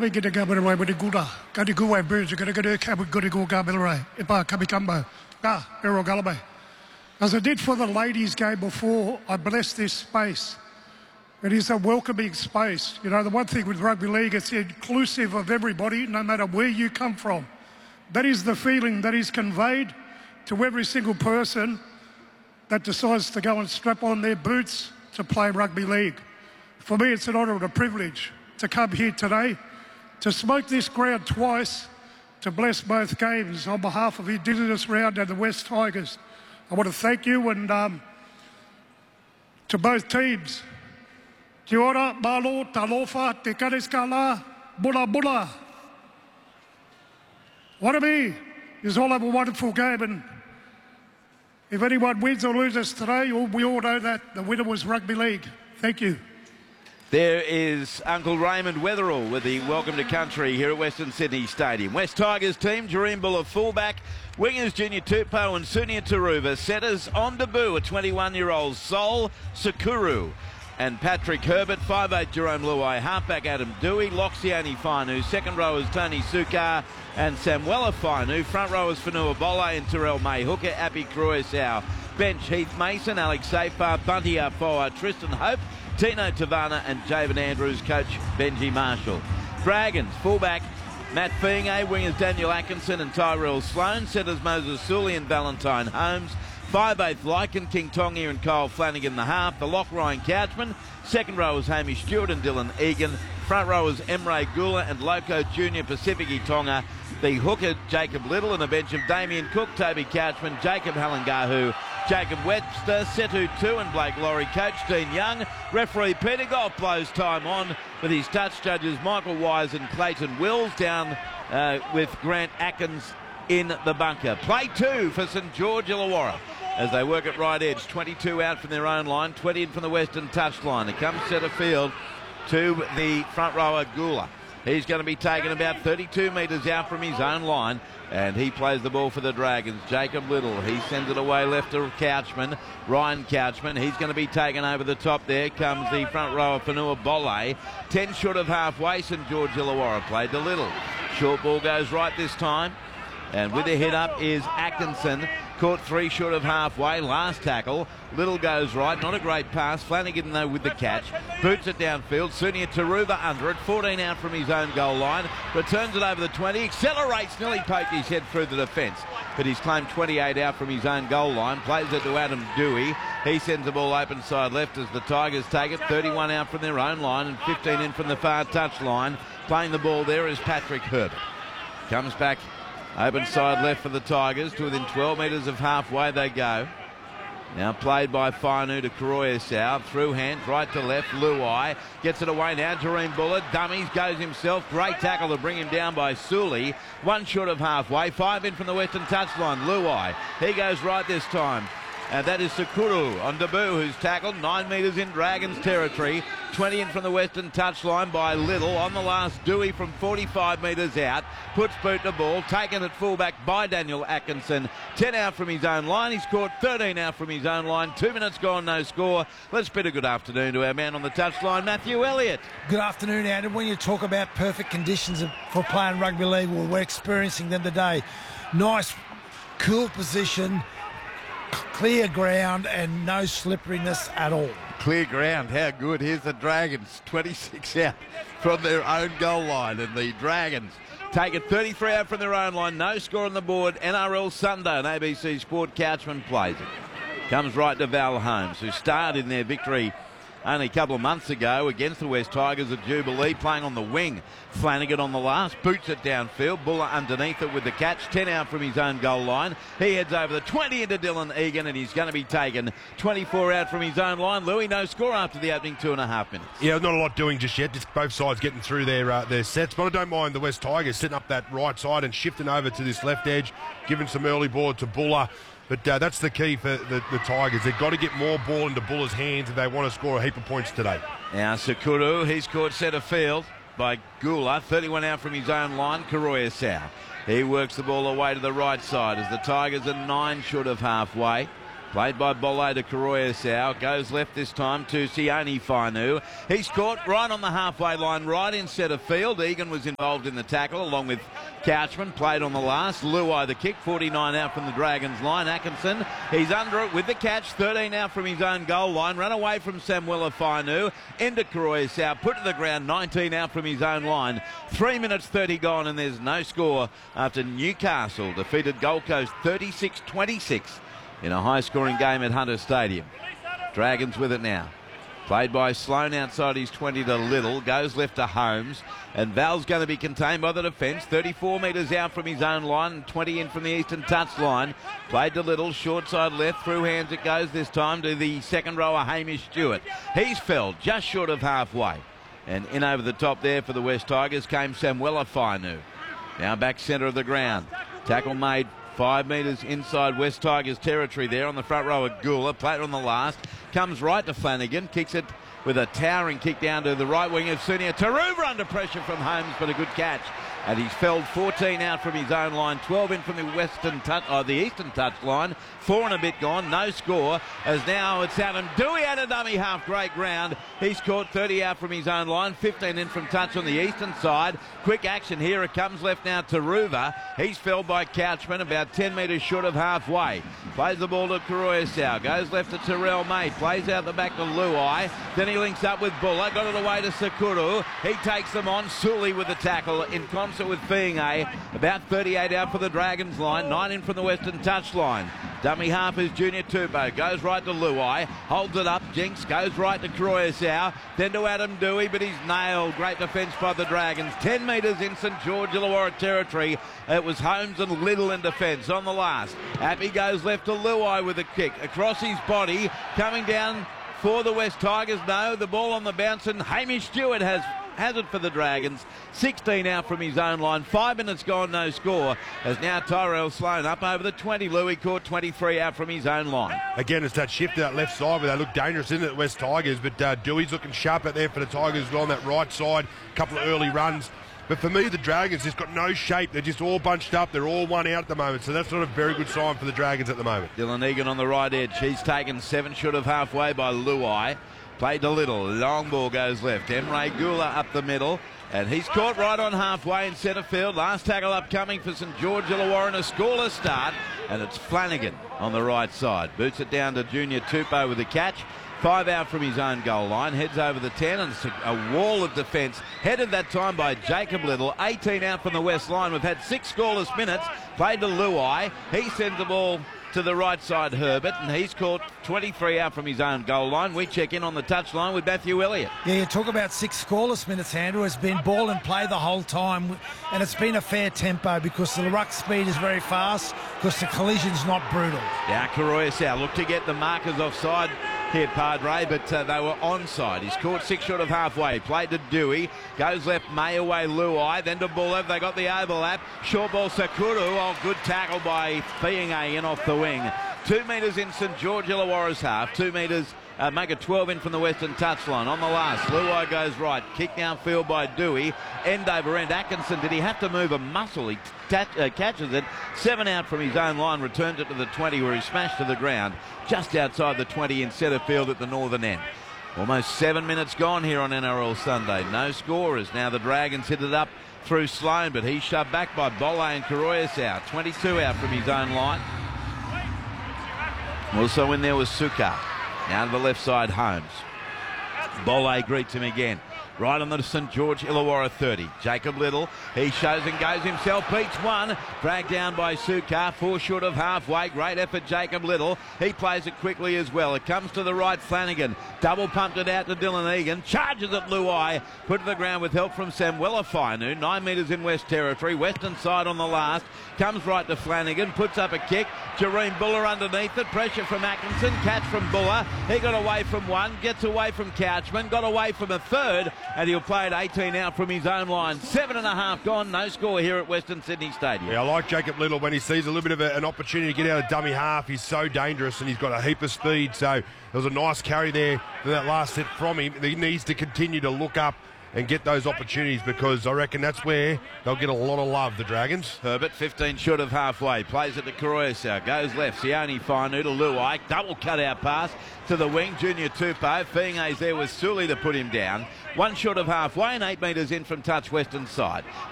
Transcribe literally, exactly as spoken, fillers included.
We get a gabber away with the Gouda. Got the Gouda birds, you got to get a cab, got to go gabber away. Ipa, Kabikamba, ah, Ero Galabe. As I did for the ladies' game before, I bless this space. It is a welcoming space. You know, the one thing with rugby league, it's inclusive of everybody, no matter where you come from. That is the feeling that is conveyed to every single person that decides to go and strap on their boots to play rugby league. For me, it's an honour and a privilege to come here today, to smoke this ground twice, to bless both games on behalf of Indigenous Round and the West Tigers. I want to thank you and um, to both teams. Kia ora, malo, talofa, te kareskala, bula bula. Wannabe is all have a wonderful game, and if anyone wins or loses today, we all know that the winner was rugby league. Thank you. There is Uncle Raymond Weatherall with the Welcome to Country here at Western Sydney Stadium. West Tigers team, Jareen Buller fullback, wingers Junior Tupou and Sunia Taruva, setters on debut, a twenty-one-year-old Sol Sakuru and Patrick Herbert, five eight Jerome Luai, halfback Adam Dewey, Loxiani Fainu, second rowers Tony Sukar and Samuela Fainu, front rowers Fanua Bolle and Terrell May Hooker, Appy Cruisau, bench Heath Mason, Alex Safar, Bunty Afoa, Tristan Hope, Tino Tavana and Javen Andrews, coach Benji Marshall. Dragons, fullback Matt Fienge, wingers Daniel Atkinson and Tyrell Sloan, setters Moses Sully and Valentine Holmes, five eighth Lycan, King Tongia and Kyle Flanagan the half, the lock Ryan Couchman, second rowers Hamish Stewart and Dylan Egan, front rowers Emre Gula and Loco Junior Pacifici Tonga, the hooker Jacob Little and a bench of Damien Cook, Toby Couchman, Jacob Halangahu, Jacob Webster, Setu two and Blake Laurie, coach Dean Young, referee Peter Goff blows time on with his touch judges Michael Wise and Clayton Wills, down uh, with Grant Atkins in the bunker. Play two for St George Illawarra as they work at right edge, twenty-two out from their own line, twenty in from the western touchline. It comes centre field to the front rower Gula. He's going to be taken about thirty-two metres out from his own line, and he plays the ball for the Dragons. Jacob Little, he sends it away left to Couchman, Ryan Couchman. He's going to be taken over the top. There comes the front rower Fanua Bolle. ten short of halfway, St George Illawarra played to Little. Short ball goes right this time, and with the head up is Atkinson. Caught three short of halfway, last tackle. Little goes right, not a great pass. Flanagan, though, with the catch. Boots it downfield. Sunia Taruva under it, fourteen out from his own goal line. Returns it over the twenty, accelerates, nearly poked his head through the defence. But he's claimed twenty-eight out from his own goal line. Plays it to Adam Dewey. He sends the ball open side left as the Tigers take it. thirty-one out from their own line and fifteen in from the far touch line. Playing the ball there is Patrick Herbert. Comes back open side left for the Tigers to within twelve metres of halfway they go. Now played by Fainu to Cruisau, through hands, right to left, Luai gets it away now, Jareen Buller, dummies, goes himself, great tackle to bring him down by Sully, one short of halfway, five in from the western touchline, Luai, he goes right this time. And that is Sakuru on debut, who's tackled nine metres in Dragons territory. twenty in from the western touchline by Little. On the last, Dewey from forty-five metres out. Puts boot to ball. Taken at fullback by Daniel Atkinson. ten out from his own line. He's caught thirteen out from his own line. Two minutes gone, no score. Let's bid a good afternoon to our man on the touchline, Matthew Elliott. Good afternoon, Adam. When you talk about perfect conditions for playing rugby league, well, we're experiencing them today. Nice, cool position, clear ground and no slipperiness at all. Clear ground, how good. Here's the Dragons, twenty-six out from their own goal line, and the Dragons take it thirty-three out from their own line. No score on the board. N R L Sunday on A B C Sport. Couchman plays it. Comes right to Val Holmes, who starred in their victory only a couple of months ago against the West Tigers at Jubilee, playing on the wing. Flanagan on the last, boots it downfield, Buller underneath it with the catch, ten out from his own goal line. He heads over the twenty into Dylan Egan, and he's going to be taken twenty-four out from his own line. Louis, no score after the opening two and a half minutes. Yeah, not a lot doing just yet, just both sides getting through their uh, their sets, but I don't mind the West Tigers setting up that right side and shifting over to this left edge, giving some early ball to Buller. But uh, that's the key for the, the Tigers. They've got to get more ball into Buller's hands if they want to score a heap of points today. Now Sakuru, he's caught centre field by Gula, thirty-one out from his own line, Cruisau. He works the ball away to the right side as the Tigers are nine short of halfway. Played by Bolle to Koroyasau. Goes left this time to Sione Fainu. He's caught right on the halfway line, right in centre field. Egan was involved in the tackle along with Couchman. Played on the last. Luai the kick. forty-nine out from the Dragons line. Atkinson, he's under it with the catch. thirteen out from his own goal line. Run away from Samuela Fainu. Into Koroyasau. Put to the ground. nineteen out from his own line. three minutes thirty gone and there's no score after Newcastle defeated Gold Coast thirty-six twenty-six. In a high-scoring game at Hunter Stadium. Dragons with it now. Played by Sloan outside his twenty to Little. Goes left to Holmes. And Val's going to be contained by the defence. thirty-four metres out from his own line. twenty in from the eastern touch line. Played to Little. Short side left. Through hands it goes this time to the second rower, Hamish Stewart. He's fell just short of halfway. And in over the top there for the West Tigers came Samuela Fainu. Now back centre of the ground. Tackle made five metres inside West Tigers territory there on the front row of Gula. Played on the last. Comes right to Flanagan. Kicks it with a towering kick down to the right wing of Sunia Taruva under pressure from Holmes, but a good catch. And he's felled fourteen out from his own line, twelve in from the western touch, or the eastern touch line. Four and a bit gone, no score. As now it's Adam Dewey out of dummy half, great ground. He's caught thirty out from his own line, fifteen in from touch on the eastern side. Quick action here, it comes left now to Ruva. He's felled by Couchman, about ten metres short of halfway. Plays the ball to Koroyasau, goes left to Terrell May, plays out the back to Luai. Then he links up with Buller, got it away to Sakuru. He takes them on, Sully with the tackle in concert with Fiinga. About thirty-eight out for the Dragons line, nine in from the western touch line. Dummy half is Junior Tupou, goes right to Luai, holds it up, Jinx goes right to Koroyasau, then to Adam Dewey, but he's nailed. Great defence by the Dragons. ten metres in St George Illawarra territory. It was Holmes and Little in defence on the last. Appy goes left to Luai with a kick across his body, coming down for the West Tigers. No, the ball on the bounce, and Hamish Stewart has has it for the Dragons. sixteen out from his own line. Five minutes gone, no score. As now Tyrell Sloan up over the twenty. Louis caught twenty-three out from his own line. Again, it's that shift to that left side where they look dangerous, isn't it, West Tigers? But uh, Dewey's looking sharp out there for the Tigers on that right side. A couple of early runs. But for me, the Dragons just got no shape. They're just all bunched up. They're all one out at the moment. So that's not a very good sign for the Dragons at the moment. Dylan Egan on the right edge. He's taken seven short of halfway by Luai. Played to Little. Long ball goes left. Emre Gula up the middle. And he's caught right on halfway in centre field. Last tackle upcoming for St George Illawarra, a scoreless start. And it's Flanagan on the right side. Boots it down to Junior Tupou with a catch. Five out from his own goal line. Heads over the ten, and it's a wall of defence. Headed that time by Jacob Little. eighteen out from the west line. We've had six scoreless minutes. Played to Luai. He sends the ball to the right side, Herbert, and he's caught twenty-three out from his own goal line. We check in on the touchline with Matthew Elliott. Yeah, you talk about six scoreless minutes, Andrew. It's been ball and play the whole time, and it's been a fair tempo because the ruck speed is very fast because the collision's not brutal. Now Koroyasau look to get the markers offside here, Padre, but uh, they were onside. He's caught six short of halfway. Played to Dewey. Goes left, May away Luai. Then to Bulev. They got the overlap. Short ball Sakuru. Oh, good tackle by Fiinga in off the wing. Two metres in St George Illawarra's half. Two metres, uh, make it twelve in from the western touchline. On the last, Luai goes right. Kick downfield by Dewey. End over end. Atkinson, did he have to move a muscle? He uh, catches it. Seven out from his own line. Returns it to the twenty where he smashed to the ground. Just outside the twenty in centre field at the northern end. Almost seven minutes gone here on N R L Sunday. No scorers. Now the Dragons hit it up through Sloan, but he's shoved back by Bolle and Koroyasau. twenty-two out from his own line. Also in there was Sukkar. Now to the left side, Holmes. Bolle greets him again. Right on the St George Illawarra thirty. Jacob Little, he shows and goes himself, beats one. Dragged down by Sukkar, four short of halfway. Great effort, Jacob Little. He plays it quickly as well. It comes to the right, Flanagan. Double pumped it out to Dylan Egan. Charges at Luai. Put to the ground with help from Samuela Fainu. Nine metres in West Territory. Western side on the last. Comes right to Flanagan. Puts up a kick. Jareen Buller underneath it. Pressure from Atkinson. Catch from Buller. He got away from one. Gets away from Couchman. Got away from a third. And he'll play it eighteen out from his own line. Seven and a half gone. No score here at Western Sydney Stadium. Yeah, I like Jacob Little when he sees a little bit of a, an opportunity to get out of dummy half. He's so dangerous and he's got a heap of speed. So there was a nice carry there for that last set from him. He needs to continue to look up and get those opportunities, because I reckon that's where they'll get a lot of love, the Dragons. Herbert, fifteen short of halfway, plays it to Caroyasa, goes left, Sione Fainu to Luai, double cut-out pass to the wing, Junior Tupou. Fienga's there with Sully to put him down. One short of halfway and eight metres in from touch western side.